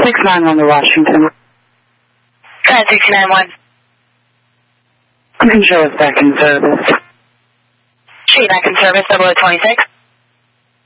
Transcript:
691 to Washington. Go ahead, 691. You can show us back in service. Show you back in service, 0026.